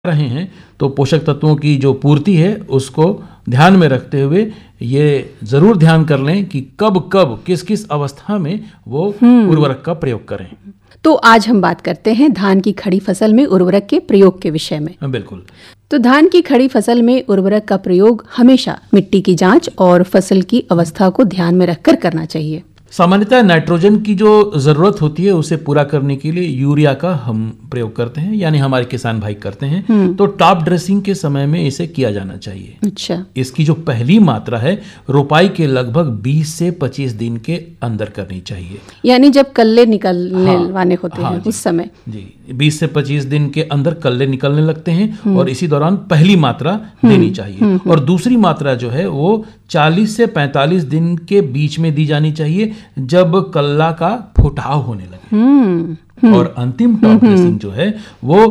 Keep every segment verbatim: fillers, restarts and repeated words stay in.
रहे हैं तो पोषक तत्वों की जो पूर्ति है उसको ध्यान में रखते हुए ये जरूर ध्यान कर लें कि कब कब किस किस अवस्था में वो उर्वरक का प्रयोग करें। तो आज हम बात करते हैं धान की खड़ी फसल में उर्वरक के प्रयोग के विषय में। बिल्कुल। तो धान की खड़ी फसल में उर्वरक का प्रयोग हमेशा मिट्टी की जांच और फसल की अवस्था को ध्यान में रखकर करना चाहिए। सामान्यतः नाइट्रोजन की जो जरूरत होती है उसे पूरा करने के लिए यूरिया का हम प्रयोग करते हैं, यानी हमारे किसान भाई करते हैं। तो टॉप ड्रेसिंग के समय में इसे किया जाना चाहिए। अच्छा। इसकी जो पहली मात्रा है रोपाई के लगभग बीस से पच्चीस दिन के अंदर करनी चाहिए, यानी जब कल्ले निकलने हाँ, वाले होते हाँ, हैं उस समय जी बीस से पच्चीस दिन के अंदर कल्ले निकलने लगते हैं और इसी दौरान पहली मात्रा देनी चाहिए। और दूसरी मात्रा जो है वो चालीस से पैंतालीस दिन के बीच में दी जानी चाहिए जब कल्ला का फुटाव होने लगे। और अंतिम टॉप ड्रेसिंग जो है वो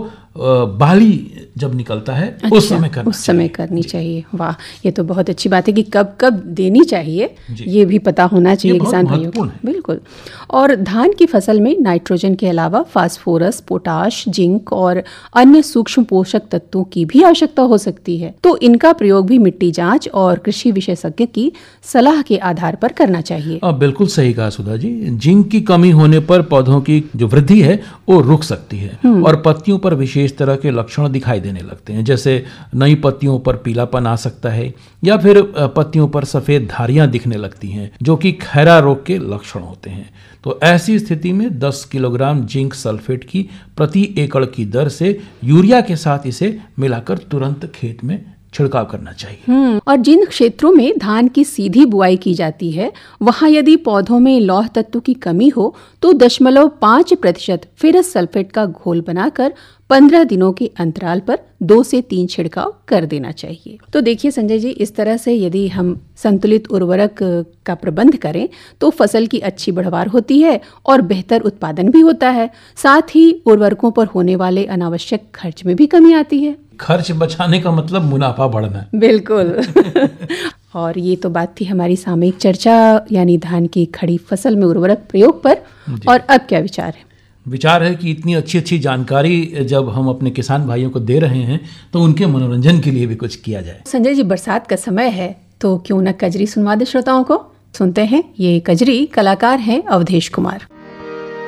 बाली जब निकलता है अच्छा, उस समय करना उस समय करनी चाहिए। वाह, ये तो बहुत अच्छी बात है कि कब कब देनी चाहिए ये भी पता होना चाहिए किसान भाइयों को। बिल्कुल। और धान की फसल में नाइट्रोजन के अलावा फास्फोरस, पोटाश, जिंक और अन्य सूक्ष्म पोषक तत्वों की भी आवश्यकता हो सकती है। तो इनका प्रयोग भी मिट्टी जांच और कृषि विशेषज्ञ की सलाह के आधार पर करना चाहिए। आ, बिल्कुल सही कहा सुधा जी। जिंक की कमी होने पर पौधों की जो वृद्धि है वो रुक सकती है और पत्तियों पर विशेष तरह के लक्षण दिखाई देने लगते हैं, जैसे नई पत्तियों पर पीलापन आ सकता है या फिर पत्तियों पर सफेद धारियां दिखने लगती हैं जो कि खैरा रोग के लक्षण होते हैं। तो ऐसी स्थिति में दस किलोग्राम जिंक सल्फेट की प्रति एकड़ की दर से यूरिया के साथ इसे मिलाकर तुरंत खेत में छिड़काव करना चाहिए। और जिन क्षेत्रों में धान की सीधी बुआई की जाती है वहां यदि पौधों में लौह तत्व की कमी हो तो दशमलव पाँच प्रतिशत फेरस सल्फेट का घोल बनाकर पंद्रह दिनों के अंतराल पर दो से तीन छिड़काव कर देना चाहिए। तो देखिए संजय जी, इस तरह से यदि हम संतुलित उर्वरक का प्रबंध करें तो फसल की अच्छी बढ़वार होती है और बेहतर उत्पादन भी होता है। साथ ही उर्वरकों पर होने वाले अनावश्यक खर्च में भी कमी आती है। खर्च बचाने का मतलब मुनाफा बढ़ना। बिल्कुल। और ये तो बात थी हमारी सामयिक चर्चा यानी धान की खड़ी फसल में उर्वरक प्रयोग पर। और अब क्या विचार है? विचार है कि इतनी अच्छी अच्छी जानकारी जब हम अपने किसान भाइयों को दे रहे हैं तो उनके मनोरंजन के लिए भी कुछ किया जाए। संजय जी, बरसात का समय है तो क्यों न कजरी सुनवा दे श्रोताओं को। सुनते हैं, ये कजरी कलाकार हैं अवधेश कुमार।